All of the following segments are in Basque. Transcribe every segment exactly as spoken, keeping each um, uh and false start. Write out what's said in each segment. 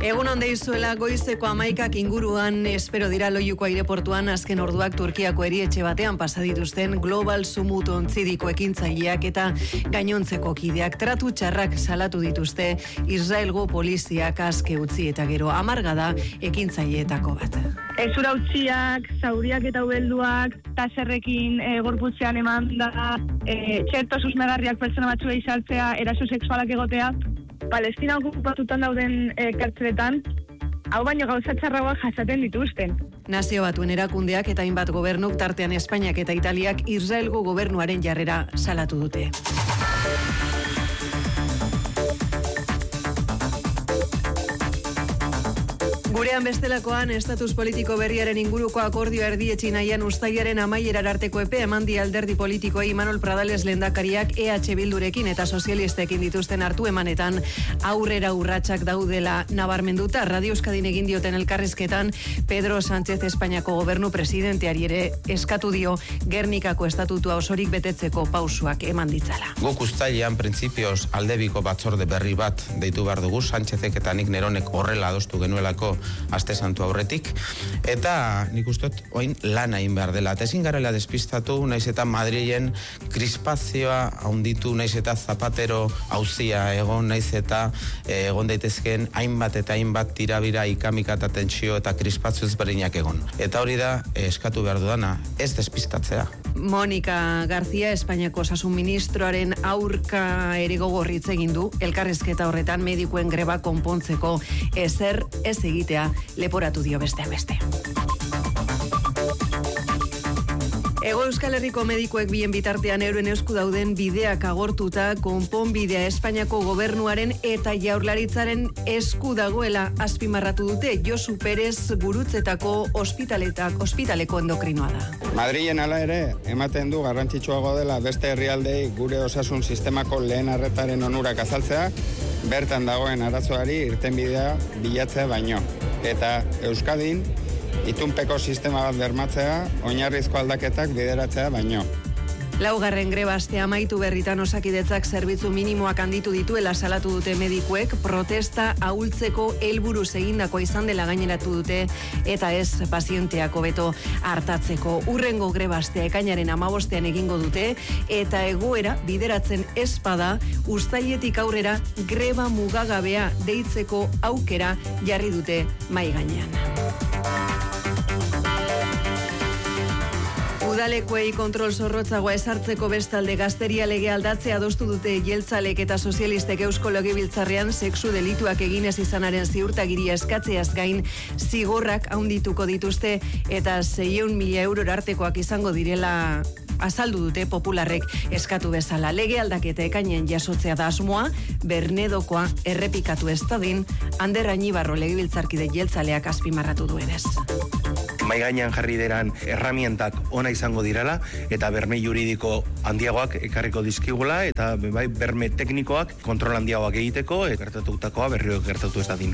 Egun on deizuela, goizeko hamaikak inguruan espero dira Loiuko aireportuan azken orduak Turkiako erietxe batean pasa dituzten Global Sumut ontzidiko ekintzaileak eta gainontzeko kideak tratu txarrak salatu dituzte Israelgo poliziak aske utzi eta gero amarga da ekintzaileetako bat. Ezura utziak, zauriak eta ubelduak, taserrekin e, gorputzean eman da, e, txerto susmegarriak pertsona batzuei saltzea, eraso sexualak egotea. Palestina okupatutan dauden e, kartzeletan, hau baino gauza txarrauak jasaten dituzten. Nazio Batuen erakundeak eta hainbat gobernuk tartean Espainiak eta Italiak Israelgo gobernuaren jarrera salatu dute. Gurean bestelakoan, estatus politiko berriaren inguruko akordio erdietsi nahian uztailaren amaierar arteko epe emandi alderdi politikoei Imanol Pradales lehendakariak E H Bildurekin eta sozialistekin dituzten hartu emanetan aurrera urratsak daudela nabarmenduta. Radio Euskadin egin dioten elkarrizketan Pedro Sánchez Espainiako gobernu presidenteari ere eskatu dio Gernikako estatutua osorik betetzeko pausuak eman ditzala. Guk uztailean printzipioz aldebiko batzorde berri bat deitu behar dugu, Sánchezek eta nik Neronek horrela adostu genuelako aste santu aurretik, eta nik ustot oin lan egin behar dela. Eta ezin garela despistatu, naiz eta Madrilen krispazioa haunditu, naiz eta Zapatero auzia egon, naiz eta eh, egon daitezken hainbat eta hainbat tirabira, ikamika eta tentsio eta krispazio ezberdinak egon. Eta hori da, eh, eskatu behar dudana, ez despistatzea. Mónica García, Espainiako osasun ministroaren aurka ere gogorritz egin du, elkarrizketa horretan medikuen greba konpontzeko ezer ez egitea leporatu dio besteak beste. Ego Euskal Herriko medikuek bien bitartean euren esku dauden bideak agortuta, konponbidea Espainiako gobernuaren eta Jaurlaritzaren esku dagoela azpimarratu dute. Josu Perez gurutzetako ospitaletak ospitaleko endokrinoa da. Madrilen hala ere, ematen du garrantzitsuago dela beste herrialdei gure osasun sistemako lehen arretaren onurak azaltzea, bertan dagoen arazoari irtenbidea bilatzea baino. Eta Euskadin itunpeko sistema bat bermatzea, oinarrizko aldaketak bideratzea baino. Laugarren greba astea amaitu berritan Osakidetzak zerbitzu minimoak handitu dituela salatu dute medikuek, protesta ahultzeko helburuz egindakoa izan dela gaineratu dute eta ez pazienteak hobeto hartatzeko. Urrengo greba astea ekainaren hamabostean egingo dute eta egoera bideratzen ez bada uztailetik aurrera greba mugagabea deitzeko aukera jarri dute mahai gainean. Udalekoei kontrol zorrotzagoa ezartzeko bestalde gazteria lege aldatzea adostu dute jeltzalek eta sozialistek Eusko Legebiltzarrean sexu delituak eginez izanaren ziurtagiria eskatzeaz gain zigorrak handituko dituzte eta seiehun mila euro artekoak izango direla azaldu dute popularrek eskatu bezala. Lege aldaketa ekainen jasotzea da asmoa, Bernedokoa errepikatu ez dadin, Ander Añibarro Legebiltzarkide jeltzaleak azpimarratu duenez. Mai gainean jarri deran erramientak ona izango direla eta berme juridiko handiagoak ekarriko dizkigula eta bai berme teknikoak kontrol handiagoak egiteko eta gertatutakoa berriro gertatu ez dadin.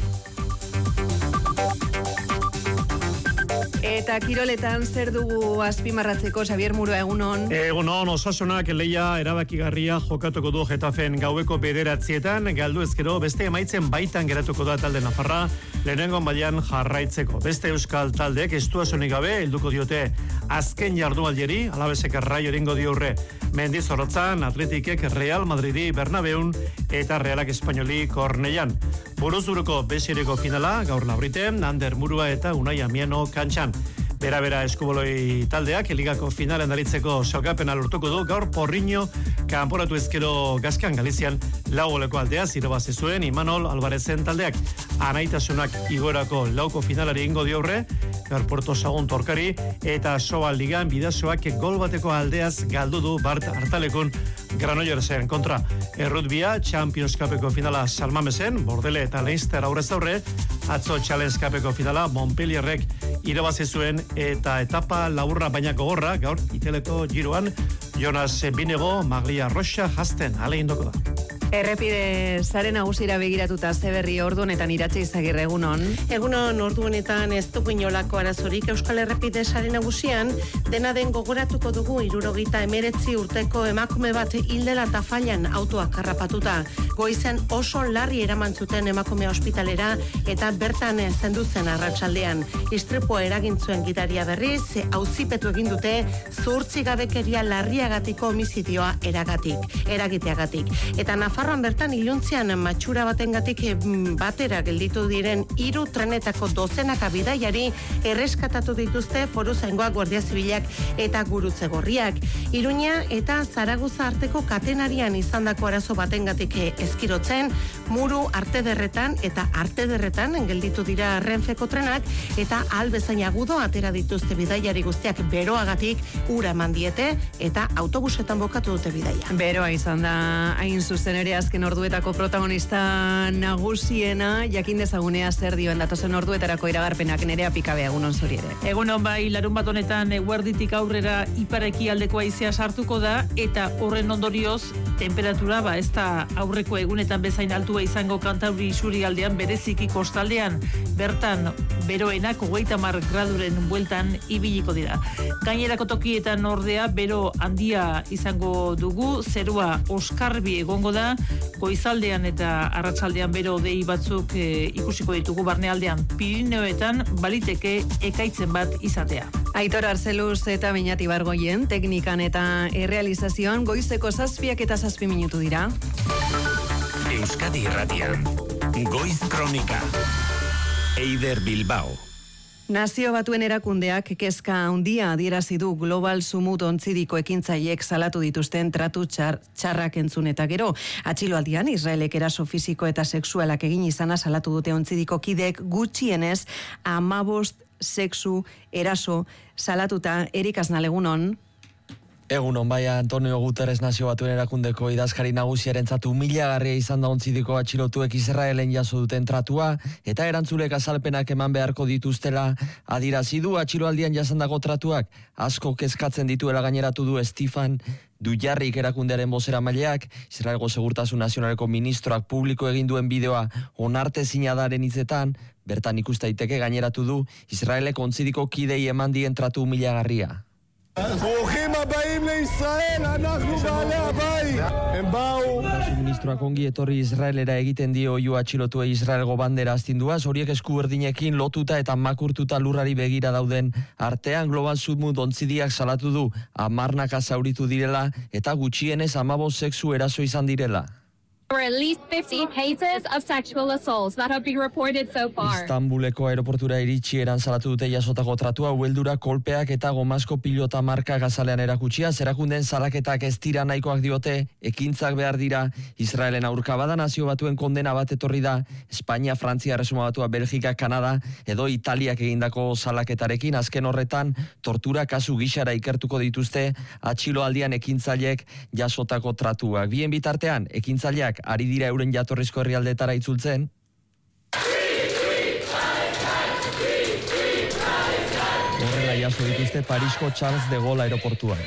Eta kiroletan zer dugu azpimarratzeko, Xabier Murua, egunon? Egunon, Osasunak leia erabakigarria jokatuko du Getafen gaueko bederatzietan, galdu ezkero beste emaitzen baitan geratuko da talde Nafarra, lehenengo mailan jarraitzeko. Beste euskal taldeek estuasonik gabe helduko diote azken jardunaldiari, Alabesek Raio egingo dio aurre. Mendizorrotzan, Atletikek Real Madridi Bernabeun eta Realak Espainoli Kornellan. Buruzburuko besireko finala, gaur labriten, Ander Murua eta Unai Amiano kantxan. Bera-bera eskuboloi taldeak ligako finalen daritzeko sokapena lortuko du, gaur Porriño kanporatu ezkero Gazkan Galizian laugoleko aldea zirobazi zuen Imanol Albarezen taldeak. Anaitasunak igorako lauko finalari ingo diorre, gaur Porto Sagun Torkari eta Sobal Ligan bidazoak gol bateko aldeaz galdu du Bart Artalekun Granollers kontra. Errutbia Champions Cupeko finala Salmamesen, Bordele eta Leicester aurrez aurre, atzo Challenge Cupeko finala Montpellierrek irabazi zuen eta etapa laburra baina gogorra, gaur iteleko giroan Jonas Binego, Maglia Rocha jazten, ale indoko da. Errepide zaren nagusira begiratuta zeberri ordu honetan Iratxe Izagirre, egunon. Egunon, ordu honetan ez dugu inolako arazorik Euskal Errepide zaren nagusian, dena den gogoratuko dugu hirurogeita hemeretzi urteko emakume bat hildela tafailan autoak harrapatuta. Goizen oso larri eraman zuten emakumea ospitalera eta bertan zendu zen arratsaldean. Istripua eragin zuen gidaria berriz, auzipetu egin dute zuhurtzigabekeria larriagatiko homizidioa eragatik, eragiteagatik. Eta Nafarroan bertan iluntzean matxura batengatik batera gelditu diren hiru trenetako dozenaka bidaiari erreskatatu dituzte Foruzaingoak, Guardia Zibilak eta Gurutze Gorriak. Iruña eta Zaragoza arteko katenarian izandako arazo batengatik ezkirotzen, Muru Artederretan eta Artederretan gelditu dira Renfeko trenak eta ahal bezain agudo atera dituzte bidaiari guztiak beroagatik ura eman diete eta autobusetan bokatu dute bidaia. Beroa izan da hain zuzen ere azken orduetako protagonista nagusiena, jakin dezagunea zer dioen datozen orduetarako iragarpenak. Nerea Pikabea, egunon zuri ere. Egunon bai, larun bat honetan eguerditik aurrera ipareki aldeko haizea sartuko da eta horren ondorioz temperatura ba ez da aurreko egunetan bezain altua izango Kantauri isuri aldean, bereziki kostaldean bertan beroenak hogeita hamar graduren bueltan ibiliko dira. Gainerako tokietan ordea bero handia izango dugu, zerua oskarbi egongo da, goizaldean eta arratsaldean bero dei batzuk e, ikusiko ditugu barnealdean. Pirineoetan baliteke ekaitzen bat izatea. Aitor Arzeluz eta Beñat Ibargoien teknikan eta errealizazioan goizeko zazpiak eta zazpi minutu dira. Euskadi Irratian, Goiz Kronika, Eider Bilbao. Nazio Batuen erakundeak kezka handia adierazi du Global Sumut ontzidiko ekintzaileek salatu dituzten tratu txar, txarrak entzun eta gero. Atxiloaldian Israelek eraso fisiko eta sexualak egin izana salatu dute ontzidiko kideek gutxienez hamabost sexu eraso salatuta. Erik Aznalegunon. Egunon bai, Antonio Guterres Nazio Batuen erakundeko idazkari nagusiarentzat humilagarria izan da ontzidiko atxilotuek Israelen jaso duten tratua eta erantzulek azalpenak eman beharko dituztela adierazi du. Atxiloaldian jasandako tratuak asko kezkatzen dituela gaineratu du Stefan Dujarrik erakundearen bozeramaileak. Israelgo Segurtasun Nazionaleko ministroak publiko egin duen bideoa onartezina daren hitzetan, bertan ikus daiteke gaineratu du Israelek ontzidiko kidei eman dien tratu humilagarria. ברוכים הבאים לישראל, אנחנו בעלי הבית. הם באו. Ministroak ongi etorri Israelera egiten dio oihu atxilotuei Israelgo bandera astinduaz, horiek esku berdinekin lotuta eta makurtuta lurrari begira dauden artean. Global Sumut ontzidiak salatu du hamarnaka zauritu direla eta gutxienez hamabost sexu eraso izan direla. There were at least fifty cases of sexual assaults that have been reported so far. Istanbuleko aeroportura iritsi eran salatu dute jasotako tratua, uheldura, kolpeak eta gomazko pilota marka gazalean erakutsia. Zerakunden salaketak ez dira nahikoak diote, ekintzak behar dira. Israelen aurka bada, Nazio Batuen kondena bat etorri da, Espainia, Frantzia, Erresuma Batua, Belgika, Kanada edo Italiak egindako salaketarekin. Azken horretan, tortura kasu gixara ikertuko dituzte atxiloaldian ekintzaileek jasotako tratuak. Bien bitartean, ekintzaileak ari dira euren jatorrizko herrialdetara itzultzen. Horrela jaso dituzte Parisko Charles de Gaulle aeroportuan.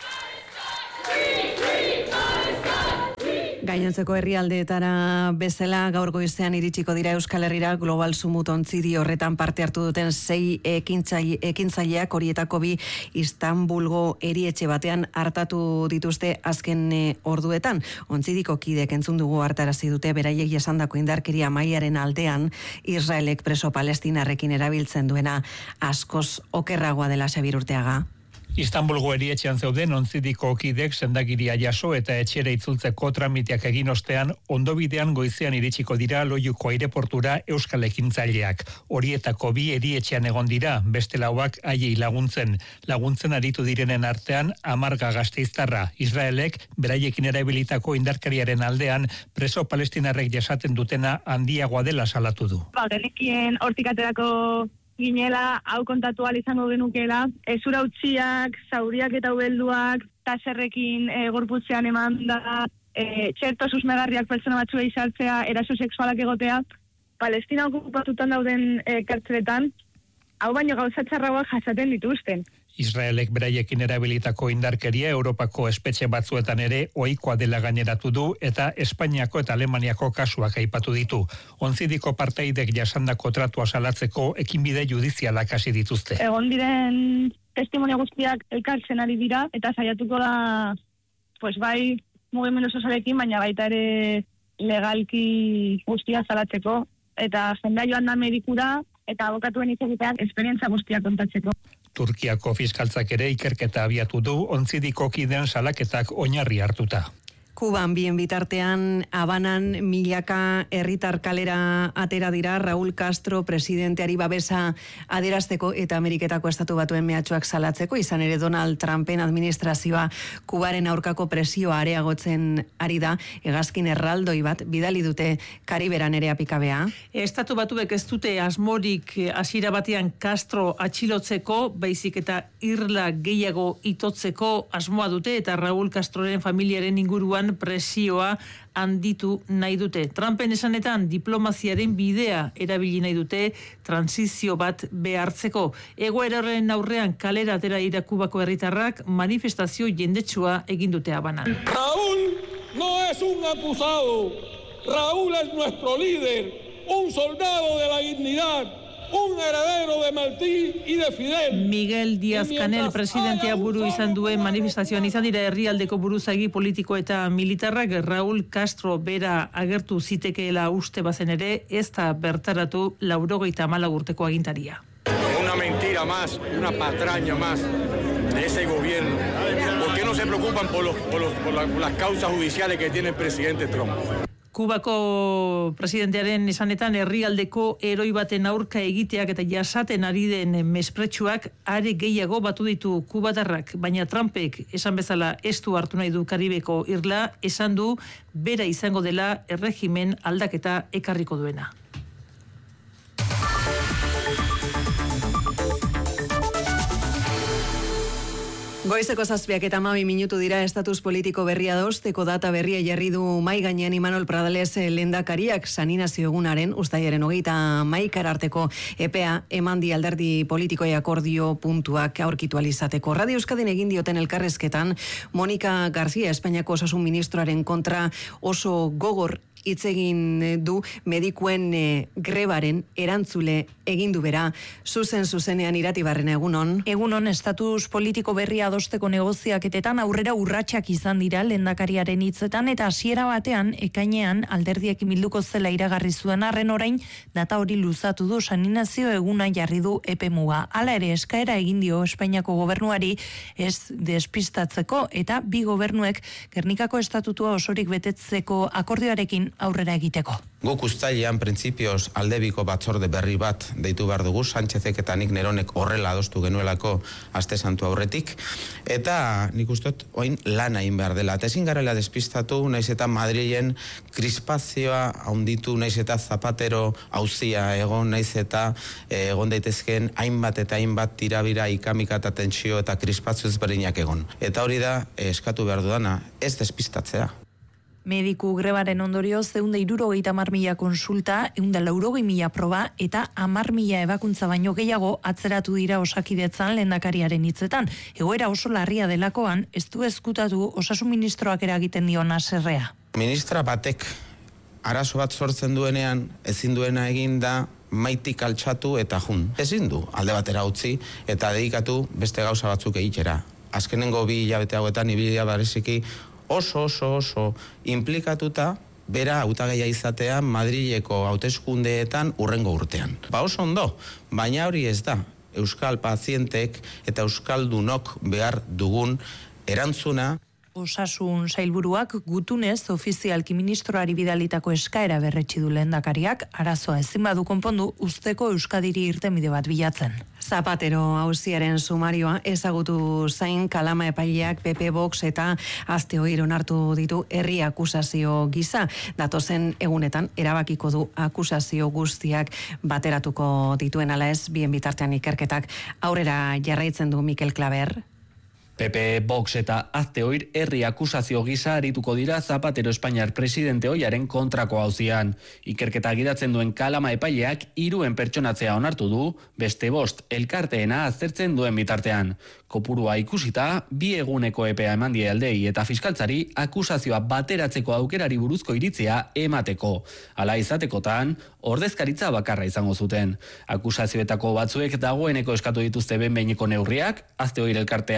Gainontzeko herrialdeetara bezala gaur goizean iritsiko dira Euskal Herrira Global Sumut ontzidi horretan parte hartu duten sei ekintzaile, ekintzaileak, horietako bi Istanbulgo erietxe batean hartatu dituzte azken e, orduetan. Ontzidiko kidek entzun dugu hartarazi dute beraiek jasandako indarkeria mailaren aldean Israelek preso palestinarrekin erabiltzen duena askoz okerragoa dela. Xabir Urteaga. Istanbulgo erietxean zeuden ontzidiko kidek sendagiria jaso eta etxera itzultzeko tramiteak egin ostean ondobidean goizean iritsiko dira Loiuko aireportura Euskal ekintzaileak. Horietako bi erietxean egon dira, beste lauak haiei laguntzen. Laguntzen aritu direnen artean Amarga Gasteiztarra. Israelek beraiekin erabilitako indarkariaren aldean preso palestinarrek jasaten dutena handiagoa dela salatu du. Ba, genekien hortik aterako ginela, hau kontatu ahal izango genukela, ezura utziak, zauriak eta ubelduak, taserrekin e, gorputzean eman da, e, txerto susmegarriak pertsona batzuei sartzea, eraso sexualak egotea, Palestina okupatutan dauden e, kartzeletan, hau baino gauzatxarragoak jasaten dituzten. Israelek beraiekin erabilitako indarkeria Europako espetxe batzuetan ere ohikoa dela gaineratu du eta Espainiako eta Alemaniako kasuak aipatu ditu. Ontzidiko parteidek jasandako tratua salatzeko ekinbide judizialak hasi dituzte. Egon diren testimonio guztiak elkartzen ari dira eta saiatuko da, pues bai, mugimendu sozialekin, baina baita ere legalki guztia salatzeko, eta jendea joan da medikura, eta abokatuen hitz egiteak esperientza guztia kontatzeko. Turkiako fiskaltzak ere ikerketa abiatu du ontzidiko kideen salaketak oinarri hartuta. Kuban bien bitartean, Habanan milaka herritar kalera atera dira Raúl Castro presidenteari babesa adierazteko eta Ameriketako estatu batuen mehatxuak salatzeko, izan ere Donald Trumpen administrazioa Kubaren aurkako presioa areagotzen ari da, hegazkin erraldoi bat bidali dute Kariberan ere apikabea. Estatu batuek ez dute asmorik hasiera batean Castro atxilotzeko, baizik eta irla gehiago itotzeko asmoa dute eta Raúl Castroren familiaren inguruan presioa handitu nahi dute. Trumpen esanetan diplomaziaren bidea erabili nahi dute transizio bat behartzeko. Egoera horren aurrean kalera atera dira Kubako herritarrak manifestazio jendetsua egin dute Habanan. Raúl no es un acusado. Raúl es nuestro líder, un soldado de la dignidad. Un heredero de Martí y de Fidel. Miguel Díaz-Canel presidentea buru izan duen manifestazioan izan dira herrialdeko buruzagi politiko eta militarrak. Raúl Castro bera agertu zitekeela uste bazen ere, ez da bertaratu laurogeita hamalau urteko agintaria. Una mentira más, una patraña más de ese gobierno. ¿Por qué no se preocupan por, los, por, los, por, la, por las causas judiciales que tiene el presidente Trump? Kubako presidentearen esanetan herrialdeko heroi baten aurka egiteak eta jasaten ari den mespretsuak are gehiago batu ditu kubatarrak, baina Trumpek esan bezala ez du hartu nahi du Karibeko irla, esan du bera izango dela erregimen aldaketa ekarriko duena. Goizeko zazpiak eta hamabi minutu dira estatus politiko berria dosteko data berria jarri du mai gainean Imanol Pradales lehendakariak saninazio egunaren uztailaren hogeita hamaikara arteko epea eman di alderdi politikoi akordio puntuak aurkitu alizateko. Radio Euskadin egin dioten elkarrezketan Monika García Espainiako osasun ministroaren kontra oso gogor hitz egin du medikuen e, grebaren erantzule egin du bera. Zuzen zuzenean Iratibarrena egunon. Egunon, estatus politiko berria adosteko negoziaketetan aurrera urratsak izan dira lehendakariaren hitzetan eta hasiera batean ekainean alderdiekin bilduko zela iragarri zuen arren orain data hori luzatu du saninazio eguna jarri du epe muga. Hala ere eskaera egin dio Espainiako gobernuari ez despistatzeko eta bi gobernuek Gernikako estatutua osorik betetzeko akordioarekin aurrera egiteko. Guk uztailean printzipioz aldebiko batzorde berri bat deitu behar dugu, Sánchezek eta nik Neronek horrela adostu genuelako aste santu aurretik, eta nik ustot oin lana egin behar dela. Eta ezin garela despistatu, naiz eta Madrilen krispazioa haunditu, naiz eta Zapatero auzia egon, naiz eta eh, egon daitezken hainbat eta hainbat tirabira ikamika eta tentsio eta krispazio ezberdinak egon. Eta hori da eh, eskatu behar dudana, ez despistatzea. Mediku grebaren ondorioz ehunde hirurogeita hamar mila konsulta, ehunde laurogei mila proba eta hamar mila ebakuntza baino gehiago atzeratu dira Osakidetzan lehendakariaren hitzetan. Egoera oso larria delakoan, ez du ezkutatu osasun ministroak eragiten dion haserrea. Ministra batek arazo bat sortzen duenean, ezin duena egin da maitik altxatu eta jun. Ezin du alde batera utzi eta dedikatu beste gauza batzuk egitera. Azkenengo bi hilabete hauetan ibilia bereziki oso oso oso implikatuta bera hautagaia izatea Madrileko hauteskundeetan urrengo urtean. Ba oso ondo, baina hori ez da euskal pazientek eta euskaldunok behar dugun erantzuna. Osasun sailburuak gutunez ofizialki ministroari bidalitako eskaera berretsi du lehendakariak, arazoa ezin badu konpondu usteko Euskadiri irtenbide bat bilatzen. Zapatero auziaren sumarioa ezagutu zain Kalama epaileak P P Vox eta Azte Oir onartu ditu herri akusazio gisa. Datozen egunetan erabakiko du akusazio guztiak bateratuko dituen ala ez, bien bitartean ikerketak aurrera jarraitzen du Mikel Klaber. P P, Vox eta Azte Oir herri akusazio gisa arituko dira Zapatero Espainiar presidente ohiaren kontrako auzian. Ikerketa gidatzen duen Kalama epaileak hiruen pertsonatzea onartu du, beste bost elkarteena aztertzen duen bitartean. Kopurua ikusita, bi eguneko epea eman die aldei eta fiskaltzari akusazioa bateratzeko aukerari buruzko iritzia emateko. Hala izatekotan, ordezkaritza bakarra izango zuten. Akusazioetako batzuek dagoeneko eskatu dituzte behin-behineko neurriak, Azte Oir elkarteak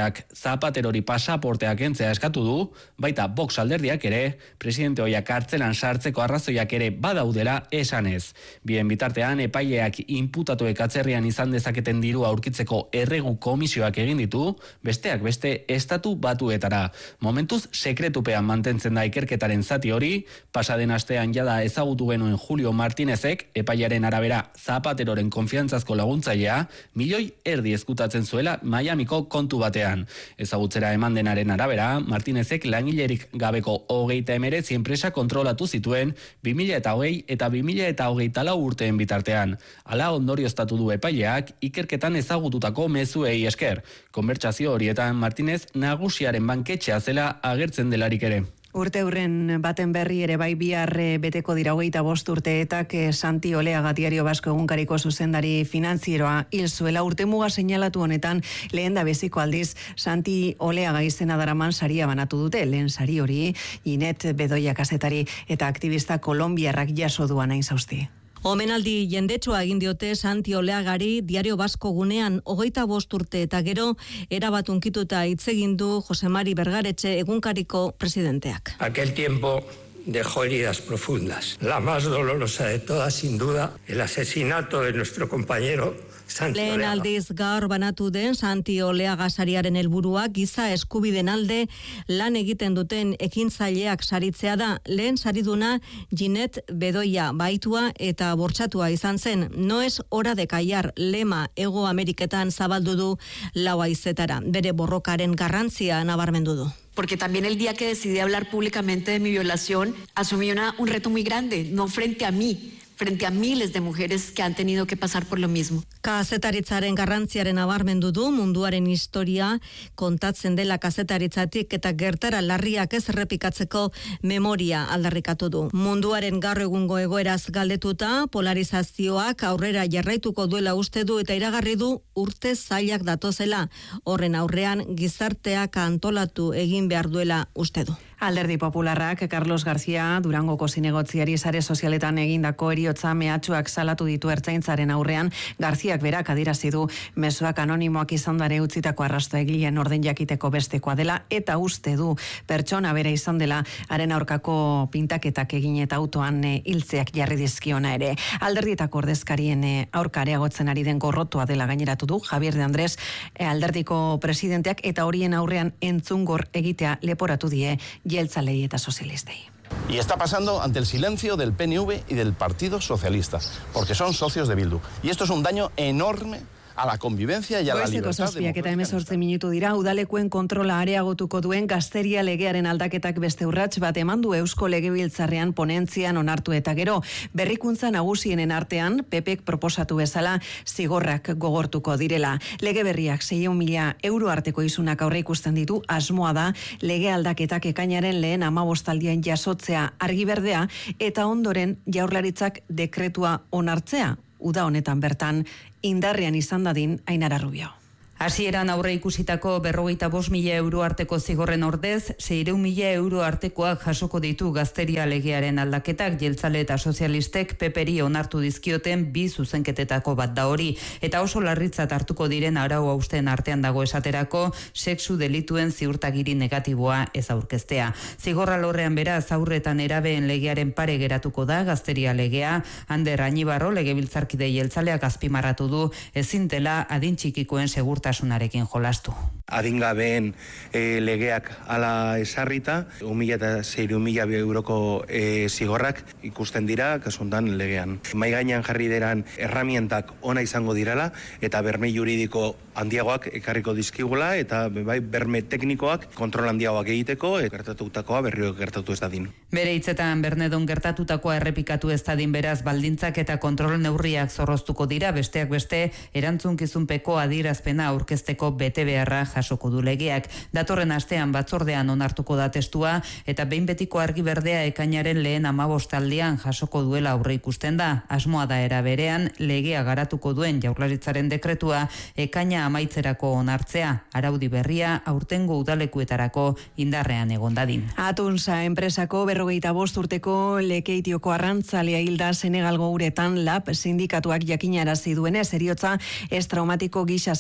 Zapaterori pasaportea kentzea eskatu du, baita Vox alderdiak ere, presidente hoia kartzelan sartzeko arrazoiak ere badaudela esanez. Bien bitartean, epaileak inputatuek atzerrian izan dezaketen dirua aurkitzeko erregu komisioak egin ditu, besteak beste estatu batuetara. Momentuz, sekretupean mantentzen da ikerketaren zati hori, pasaden astean jada ezagutu genuen Julio Martinezek, epailearen arabera Zapateroren konfiantzazko laguntzailea, milioi erdi ezkutatzen zuela Miamiko kontu batean. Ezagutzera eman denaren arabera, Martinezek langilerik gabeko hogeita emeretzi enpresa kontrolatu zituen bi mila eta hogei eta bi mila eta hogeita lau urteen bitartean. Hala ondorioztatu du epaileak ikerketan ezagututako mezuei esker. Konbertsazio horietan Martinez nagusiaren banketxea zela agertzen delarik ere. Urte hurren baten berri ere bai bihar beteko dira hogeita bost urteetak Santi Oleaga Diario Basko egunkariko zuzendari finanzieroa hil zuela. Urte muga seinalatu honetan lehen da beziko aldiz Santi Oleaga izena daraman saria banatu dute. Lehen sari hori Inet Bedoya kazetari eta aktivista kolombiarrak jaso duan hain zauzti. Omenaldi jendetsua egin diote Santi Oleagari Diario Basko gunean hogeita bost urte eta gero erabat unkituta hitz egin du Jose Mari Bergaretxe egunkariko presidenteak. Aquel tiempo dejó heridas profundas. La más dolorosa de todas, sin duda, el asesinato de nuestro compañero Santi Lehen Oleaga. aldiz gaur banatu den Santi Oleaga sariaren helburua giza eskubiden alde lan egiten duten ekintzaileak saritzea da. Lehen sariduna Inet Bedoya baitua eta bortxatua izan zen. No es hora de callar lema Hego Ameriketan zabaldu du lau haizetara. Bere borrokaren garrantzia nabarmendu du. Porque también el día que decidí hablar públicamente de mi violación, asumí una, un reto muy grande, no frente a mí, frente a miles de mujeres que han tenido que pasar por lo mismo. Kazetaritzaren garrantziaren nabarmendu du, munduaren historia kontatzen dela kazetaritzatik eta gertara larriak ez errepikatzeko memoria aldarrikatu du. Munduaren gaur egungo egoeraz galdetuta, polarizazioak aurrera jarraituko duela uste du eta iragarri du urte zailak datozela. Horren aurrean gizarteak antolatu egin behar duela uste du. Alderdi Popularrak Carlos García Durangoko zinegotziari sare sozialetan egindako heriotza mehatxuak salatu ditu ertzaintzaren aurrean. Garziak berak adierazi du mezuak anonimoak izan dare utzitako arrasto egileen orden jakiteko bestekoa dela eta uste du pertsona bere izan dela haren aurkako pintaketak egin eta autoan hiltzeak jarri dizkiona ere. Alderdietako ordezkarien aurka areagotzen ari den gorrotua dela gaineratu du Javier de Andrés alderdiko presidenteak eta horien aurrean entzungor egitea leporatu die jeltzalei eta sozialistei. Y está pasando ante el silencio del P N V y del Partido Socialista, porque son socios de Bildu. Y esto es un daño enorme a la convivencia y a la libertad. Eta hemezortzi minutu dira, udalekuen kontrola areagotuko duen gazteria legearen aldaketak beste urrats bat eman du Eusko Legebiltzarrean ponentzian onartu eta gero. Berrikuntza nagusienen artean, P Pek proposatu bezala zigorrak gogortuko direla. Lege berriak seiehun mila euro arteko isunak aurre ikusten ditu, asmoa da lege aldaketak ekainaren lehen hamabostaldian jasotzea argi berdea eta ondoren Jaurlaritzak dekretua onartzea. Uda honetan bertan indarrean izan dadin Ainara Rubio. Hasieran aurre ikusitako berrogeita bost mila euro arteko zigorren ordez, seiehun mila euro artekoak jasoko ditu gazteria legearen aldaketak. Jeltzale eta sozialistek peperi onartu dizkioten bi zuzenketetako bat da hori. Eta oso larritzat hartuko diren arau hausten artean dago esaterako, sexu delituen ziurtagiri negatiboa ez aurkeztea. Zigorra lorrean beraz aurretan erabeen legearen pare geratuko da gazteria legea. Ander Añibarro legebiltzarkide jeltzaleak azpimarratu du ezin dela adin txikikoen segurta Tasunarekin jolastu. Adingabeen e, legeak ala esarrita, un mila eta seiehun mila euroko e, zigorrak ikusten dira, kasuntan legean. Mai gainean jarri deran erramientak ona izango dirala, eta berme juridiko handiagoak ekarriko dizkigula, eta bai, berme teknikoak kontrol handiagoak egiteko, e, gertatutakoa berrio gertatu ez dadin. Bere hitzetan Bernedon gertatutakoa errepikatu ez dadin beraz baldintzak eta kontrol neurriak zorroztuko dira, besteak beste erantzunkizunpeko adierazpena aurkezteko bete beharra jasoko du legeak. Datorren astean batzordean onartuko da testua eta behin betiko argi berdea ekainaren lehen hamabostaldian jasoko duela aurre ikusten da. Asmoa da era berean legea garatuko duen Jaurlaritzaren dekretua ekaina amaitzerako onartzea. Araudi berria aurtengo udalekuetarako indarrean egon dadin. Atunsa enpresako berrogeita bost urteko Lekeitioko arrantzalea hilda Senegalgo uretan lab sindikatuak jakinarazi duenez heriotza ez traumatiko gisa sailkatu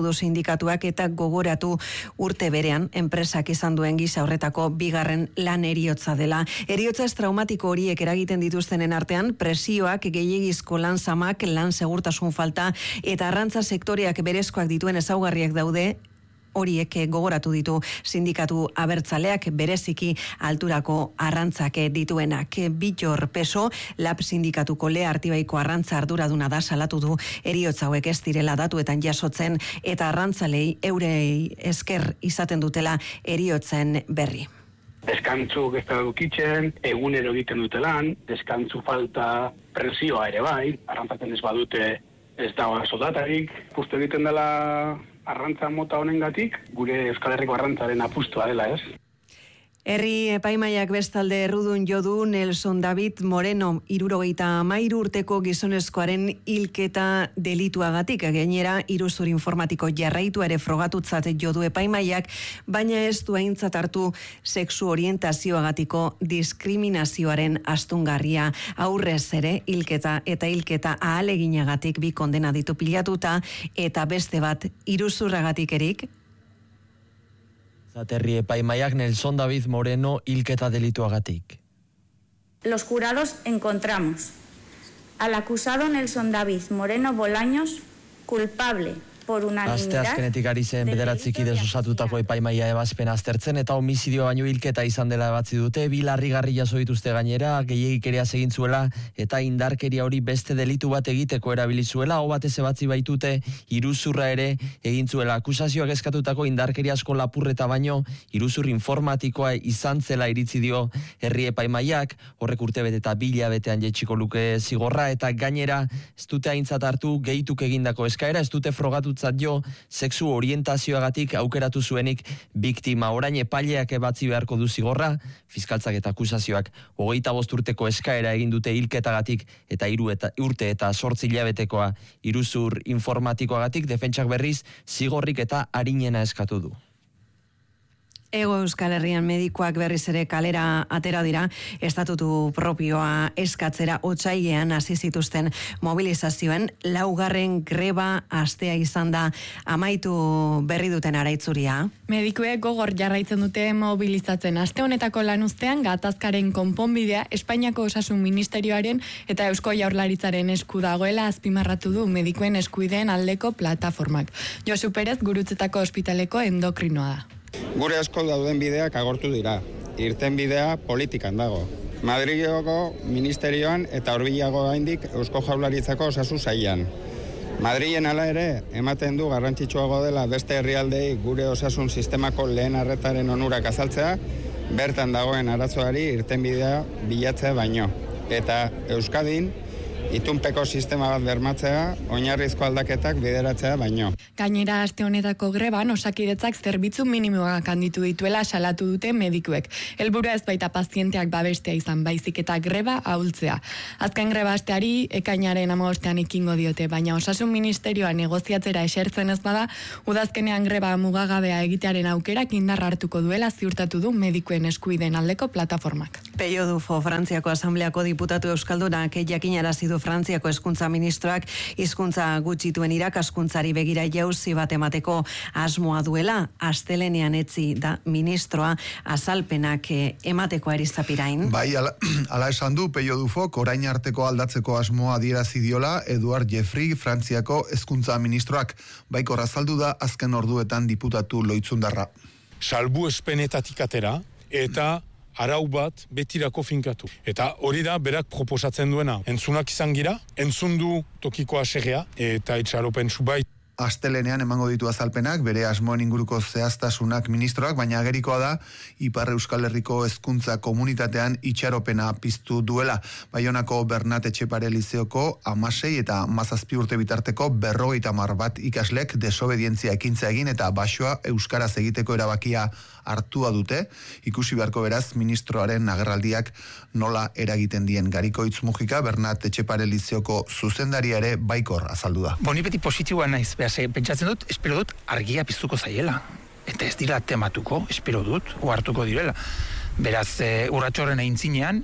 du sindikatuak eta gogoratu urte berean enpresak izan duen gisa horretako bigarren lan eriotza dela. Eriotza ez traumatiko horiek eragiten dituztenen artean presioak, gehiegizko lan zamak, lan segurtasun falta eta arrantza sektoreak berezkoak dituen ezaugarriak daude. Horiek gogoratu ditu sindikatu abertzaleak, bereziki alturako arrantzak dituenak. Bittor Peso, Lab sindikatuko Lea Artibaiko arrantza arduraduna da, salatu du eriotza hauek ez direla datuetan jasotzen eta arrantzalei eurei esker izaten dutela eriotzen berri. Deskantzuk ez da dukitzen, egunero egiten dute lan, deskantzu falta, presioa ere bai, arrantzaten ez badute ez da soldatarik, justu egiten dela arrantza mota honengatik, gure Euskal Herriko arrantzaren apustua dela, ez? Herri epaimaiak bestalde errudun jodu Nelson David Moreno, hirurogeita hamairu urteko gizonezkoaren hilketa delituagatik. Gainera, iruzur informatiko jarraitu ere frogatutzat jodu epaimaiak, baina ez du aintzat hartu sexu orientazioagatiko diskriminazioaren astungarria. Aurrez ere, hilketa eta hilketa ahaleginagatik bi kondena ditu pilatuta, eta beste bat iruzurragatik erik, Herri epaimaiak Nelson David Moreno hilketa delituagatik. Los jurados encontramos al acusado Nelson David Moreno Bolaños culpable por unanimidad. Aste azkenetik ari zen bederatzi kidez osatutako epaimaia ebazpen aztertzen eta homizidio baino hilketa izan dela ebatzi dute, bi larrigarri jaso dituzte gainera, gehiegikeria egin zuela eta indarkeria hori beste delitu bat egiteko erabili zuela, hau batez ebatzi baitute iruzurra ere egin zuela. Akusazioak eskatutako indarkeria asko lapurreta baino iruzur informatikoa izan zela iritzi dio herri epaimaiak, horrek urtebete eta bila betean jetxiko luke zigorra eta gainera ez dute aintzat hartu gehituk egindako eskaera, ez dute frogatu jo sexu orientazioagatik aukeratu zuenik biktima. Orain epaileak ebatzi beharko du zigorra, fiskaltzak eta akusazioak hogeita bost urteko eskaera egin dute hilketagatik eta hiru eta urte eta zortzi hilabetekoa iruzur informatikoagatik, defentsak berriz zigorrik eta arinena eskatu du. Ego Euskal Herrian medikoak berriz ere kalera atera dira, estatutu propioa eskatzera otsailean hasi zituzten mobilizazioen laugarren greba astea izan da, amaitu berri duten araitzuria. Medikuek gogor jarraitzen dute mobilizatzen. Aste honetako lanuztean gatazkaren konponbidea Espainiako Osasun Ministerioaren eta Eusko Jaurlaritzaren esku dagoela azpimarratu du medikuen eskuideen aldeko plataformak. Josu Perez Gurutzetako ospitaleko endokrinoa da. Gure asko dauden bideak agortu dira. Irten bidea politikan dago. Madrileko ministerioan eta hurbilago gaindik Eusko Jaurlaritzako osasun sailan. Madrilen hala ere ematen du garrantzitsuago dela beste herrialdei gure osasun sistemako lehen arretaren onurak azaltzea, bertan dagoen arazoari irtenbidea bilatzea baino. Eta Euskadin itunpeko sistema bat bermatzea, oinarrizko aldaketak bideratzea baino. Gainera, aste honetako greban Osakidetzak zerbitzu minimoak handitu dituela salatu dute medikuek. Helburua ez baita pazienteak babestea izan, baizik eta greba ahultzea. Azken greba asteari ekainaren hamabostean ekingo diote, baina Osasun Ministerioa negoziatzera esertzen ez bada, udazkenean greba mugagabea egitearen aukerak indarra hartuko duela ziurtatu du medikuen eskuideen aldeko plataformak. Peio Dufo, Frantziako Asambleako diputatu euskaldunak jakinarazi du Frantziako hezkuntza ministroak hizkuntza gutxituen irakaskuntzari begira jauzi bat emateko asmoa duela. Astelenean etzi da ministroa azalpenak emateko Arizapirain. Bai, ala, ala esan du Peio Dufok orain arteko aldatzeko asmoa adierazi diola Eduard Jeffrey, Frantziako hezkuntza ministroak. Baikor azaldu da azken orduetan diputatu loitzundarra. Salbu espenetatik atera eta arau bat betirako finkatu. Eta hori da berak proposatzen duena. Entzunak izan gira, entzundu tokiko asegea eta itxaropen subait. Astelenean emango ditu azalpenak, bere asmoen inguruko zehaztasunak ministroak, baina agerikoa da Ipar Euskal Herriko hezkuntza komunitatean itxaropena piztu duela. Baionako Bernat Etxepare Lizeoko amasei eta mazazpi urte bitarteko berrogeita hamar bat ikaslek desobedientzia ekintza egin eta basoa euskaraz egiteko erabakia hartua dute. Ikusi beharko beraz ministroaren agerraldiak nola eragiten dien. Garikoitz Mujika, Bernat Etxepare Lizeoko zuzendaria ere baikor azaldu da. Boni beti positiboa naiz, Ze, pentsatzen dut, espero dut, argia piztuko zaiela. Eta ez dira tematuko, espero dut, ohartuko direla. Beraz, e, urratxorren egin zinean,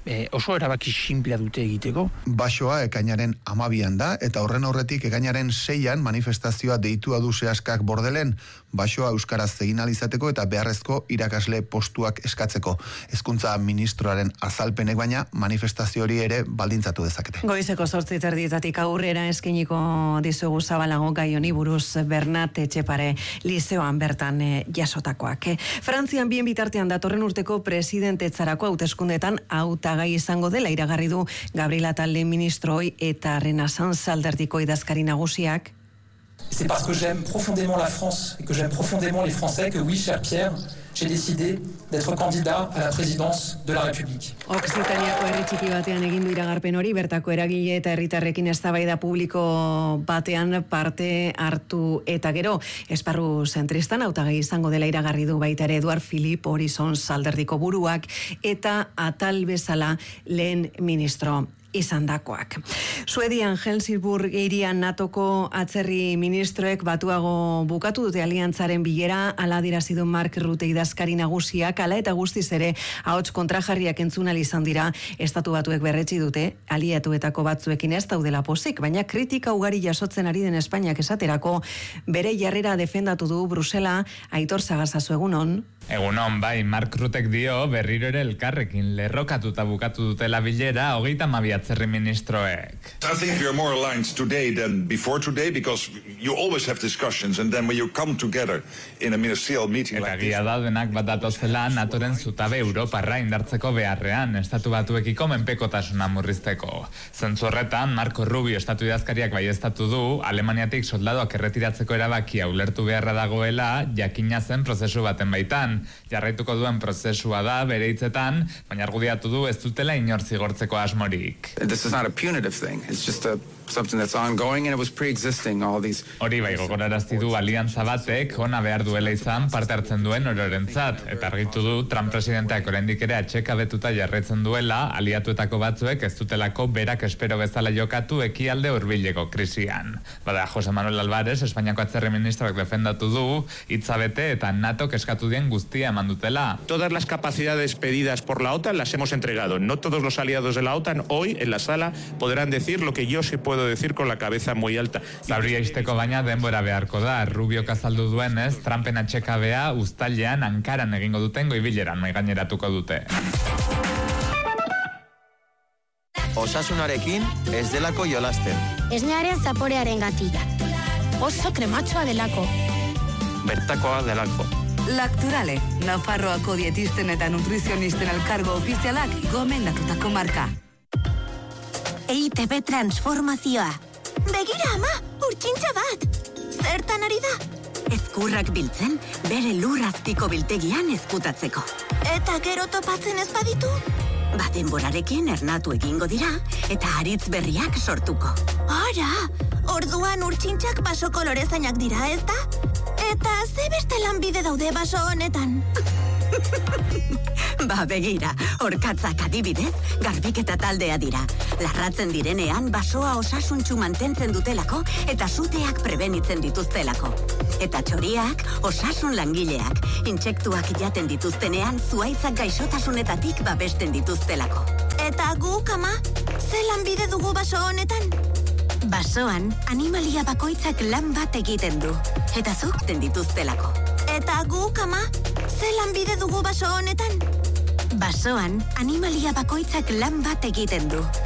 e, oso erabaki sinplea dute egiteko. Basoa ekainaren amabian da, eta horren aurretik ekainaren seian manifestazioa deitua du Seaskak Bordelen, basoa euskaraz egin alizateko eta beharrezko irakasle postuak eskatzeko. Hezkuntza ministroaren azalpenek baina manifestazio hori ere baldintzatu dezakete. Goizeko zortzi terdietatik aurrera eskiniko dizugu zabalago gai honi buruz Bernat Etxepare lizeoan bertan e, jasotakoak. E, Frantzian bien bitartean datorren urteko presidentetzarako hauteskundetan hautagai izango dela iragarri du Gabriel Attal ministroi eta Renaissance alderdiko idazkari nagusiak. C'est parce que j'aime profondément la France et que j'aime profondément les Français que oui, cher Pierre, j'ai décidé d'être candidat à la présidence de la République. Occitaniako herri txiki batean egin du iragarpen hori, bertako eragile eta herritarrekin eztabaida publiko batean parte hartu eta gero esparru zentristan hautagai izango dela iragarri du baita ere Eduard Philippe Horizons alderdiko buruak eta Attal bezala lehen ministro izandakoak. Suedian Helsingborg hirian natoko atzerri ministroek batuago bukatu dute aliantzaren bilera, ala adierazi du Mark Rutte idazkari nagusiak, ala eta guztiz ere ahots kontrajarriak entzun ahal izan dira. Estatu Batuek berretsi dute aliatuetako batzuekin ez daudela pozik, baina kritika ugari jasotzen ari den Espainiak esaterako bere jarrera defendatu du Brusela. Aitor Sagazazu, egunon. Egunon, bai, Mark Ruttek dio berriro ere elkarrekin lerrokatuta bukatu dutela bilera hogeita hamabi atzerri ministroek. I think we are more aligned today than before today because you always have discussions and then when you come together in a ministerial meeting like this. Eta gia daudenak bat datozela NATOren zutabe Europarra indartzeko beharrean, estatu batuekiko menpekotasuna murrizteko. Zentzu horretan, Marco Rubio estatu idazkariak baieztatu du, Alemaniatik soldadoak erretiratzeko erabakia ulertu beharra dagoela, jakina zen prozesu baten baitan. Jarraituko duen prozesua da bere hitzetan, baina argudiatu du ez dutela inor zigortzeko asmorik. This is not a punitive thing. It's just a something that's ongoing and it was pre-existing all these. Hori bai gogorarazti du aliantza batek ona behar duela izan parte hartzen duen ororentzat eta argitu du Trump presidenteak oraindik ere atsekabetuta jarraitzen duela aliatuetako batzuek ez dutelako berak espero bezala jokatu ekialde hurbileko krisian. Bada Jose Manuel Álvarez, Espainiako atzerri ministroak defendatu du hitza bete eta NATOk eskatu dien guztia eman dutela. Todas las capacidades pedidas por la OTAN las hemos entregado. No todos los aliados de la OTAN hoy en la sala podrán decir lo que yo sí puedo decir con la cabeza muy alta. Zabria izteko baina denbora beharko da. Rubio azaldu duenez, Trumpen atxekabea uztailean Ankaran egingo duten goibileran maigaineratuko dute. Osasunarekin ez delako jolasten. Esnearen zaporearen gatila. Oso krematxoa delako. Bertakoa delako. Lacturale, Nafarroako dietisten eta nutrizionisten elkargo ofizialak gomendatutako marka. E I T B transformazioa. Begira ama, urtsintxa bat. Zertan ari da? Ezkurrak biltzen, bere lurrazpiko biltegian ezkutatzeko. Eta gero topatzen ez baditu? Ba denborarekin ernatu egingo dira, eta haritz berriak sortuko. Ara, orduan urtsintxak baso kolorezainak dira, ez da? Eta ze beste lanbide daude baso honetan? Ba begira, orkatzak adibidez, garbiketa taldea dira. Larratzen direnean basoa osasuntsu mantentzen dutelako eta suteak prebenitzen dituztelako. Eta txoriak osasun langileak, intsektuak jaten dituztenean zuaitzak gaixotasunetatik babesten dituztelako. Eta guk ama, ze lanbide dugu baso honetan? Basoan, animalia bakoitzak lan bat egiten du, eta zuk den dituztelako. Eta guk ama, ze lanbide dugu baso honetan? Basoan, animalia bakoitzak lan bat egiten du,